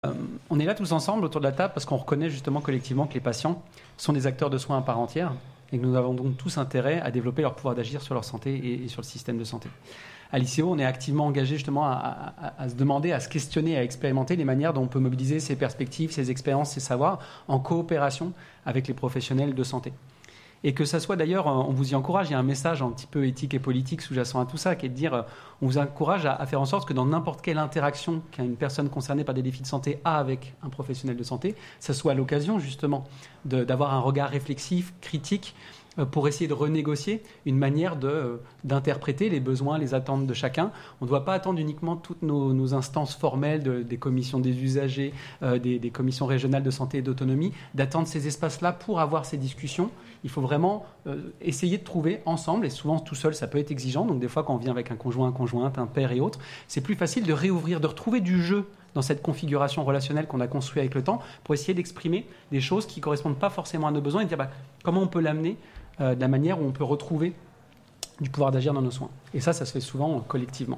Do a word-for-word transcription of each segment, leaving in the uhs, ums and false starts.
Euh, on est là tous ensemble autour de la table parce qu'on reconnaît justement collectivement que les patients sont des acteurs de soins à part entière et que nous avons donc tous intérêt à développer leur pouvoir d'agir sur leur santé et, et sur le système de santé. À l'I C O, on est activement engagé justement à, à, à se demander, à se questionner, à expérimenter les manières dont on peut mobiliser ces perspectives, ces expériences, ces savoirs en coopération avec les professionnels de santé. Et que ça soit d'ailleurs, on vous y encourage, il y a un message un petit peu éthique et politique sous-jacent à tout ça, qui est de dire, on vous encourage à, à faire en sorte que dans n'importe quelle interaction qu'une personne concernée par des défis de santé a avec un professionnel de santé, ça soit l'occasion justement de, d'avoir un regard réflexif, critique, pour essayer de renégocier une manière de, d'interpréter les besoins, les attentes de chacun. On ne doit pas attendre uniquement toutes nos, nos instances formelles de, des commissions des usagers, euh, des, des commissions régionales de santé et d'autonomie, d'attendre ces espaces-là pour avoir ces discussions. Il faut vraiment euh, essayer de trouver ensemble, et souvent tout seul ça peut être exigeant, donc des fois quand on vient avec un conjoint, un conjointe, un père et autres, c'est plus facile de réouvrir, de retrouver du jeu dans cette configuration relationnelle qu'on a construite avec le temps pour essayer d'exprimer des choses qui ne correspondent pas forcément à nos besoins et de dire bah, comment on peut l'amener euh, de la manière où on peut retrouver du pouvoir d'agir dans nos soins. Et ça, ça se fait souvent euh, collectivement.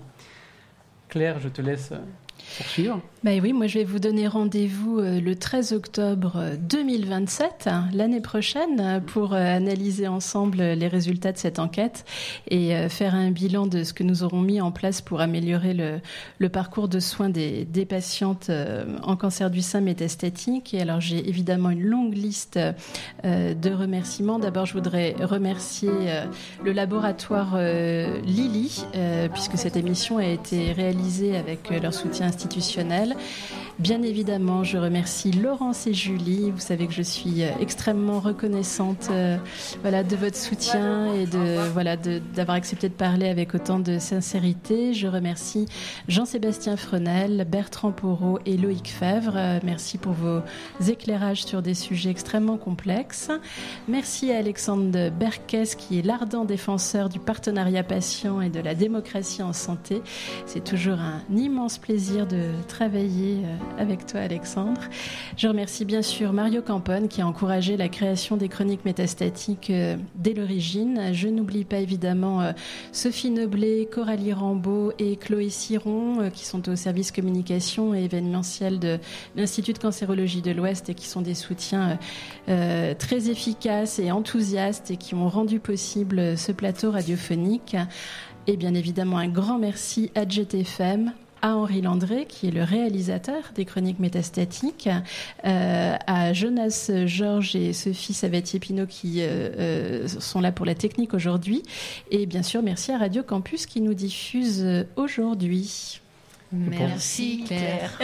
Claire, je te laisse euh, poursuivre. Ben oui, moi je vais vous donner rendez-vous euh, le treize octobre deux mille vingt-sept, hein, l'année prochaine, euh, pour euh, analyser ensemble les résultats de cette enquête et euh, faire un bilan de ce que nous aurons mis en place pour améliorer le, le parcours de soins des, des patientes euh, en cancer du sein métastatique. Et alors j'ai évidemment une longue liste euh, de remerciements. D'abord, je voudrais remercier euh, le laboratoire euh, Lilly, euh, puisque cette émission a été réalisée avec euh, leur soutien institutionnel. Bien évidemment, je remercie Laurence et Julie. Vous savez que je suis extrêmement reconnaissante euh, voilà, de votre soutien et de, voilà, de, d'avoir accepté de parler avec autant de sincérité. Je remercie Jean-Sébastien Frenel, Bertrand Porot et Loïc Fèvre. Euh, merci pour vos éclairages sur des sujets extrêmement complexes. Merci à Alexandre Berkes, qui est l'ardent défenseur du partenariat patient et de la démocratie en santé. C'est toujours un immense plaisir de travailler euh, avec toi, Alexandre. Je remercie bien sûr Mario Campone qui a encouragé la création des chroniques métastatiques euh, dès l'origine. Je n'oublie pas évidemment euh, Sophie Noblet, Coralie Rambaud et Chloé Siron euh, qui sont au service communication et événementiel de l'Institut de cancérologie de l'Ouest et qui sont des soutiens euh, très efficaces et enthousiastes et qui ont rendu possible ce plateau radiophonique. Et bien évidemment un grand merci à Jet F M, à Henri Landré, qui est le réalisateur des chroniques métastatiques, euh, à Jonas Georges et Sophie Savatier-Pinot qui euh, euh, sont là pour la technique aujourd'hui. Et bien sûr, merci à Radio Campus qui nous diffuse aujourd'hui. Merci Claire.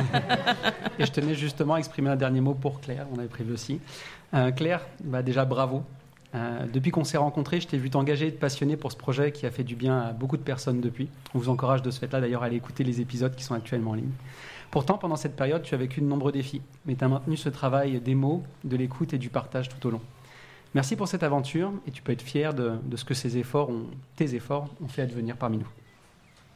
Et je tenais justement à exprimer un dernier mot pour Claire, on avait prévu aussi. Euh, Claire, bah déjà bravo. Euh, depuis qu'on s'est rencontrés, je t'ai vu t'engager et te passionner pour ce projet qui a fait du bien à beaucoup de personnes depuis. On vous encourage de ce fait-là d'ailleurs à aller écouter les épisodes qui sont actuellement en ligne. Pourtant, pendant cette période, tu as vécu de nombreux défis, mais tu as maintenu ce travail des mots, de l'écoute et du partage tout au long. Merci pour cette aventure et tu peux être fier de, de ce que ces efforts ont, tes efforts ont fait advenir parmi nous.